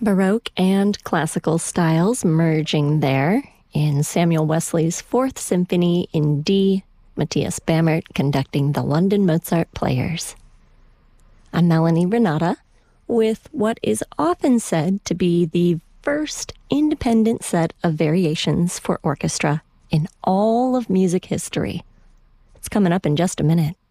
Baroque and classical styles merging there in Samuel Wesley's Fourth Symphony in D, Matthias Bamert conducting the London Mozart Players. I'm Melanie Renata with what is often said to be the first independent set of variations for orchestra in all of music history. It's coming up in just a minute.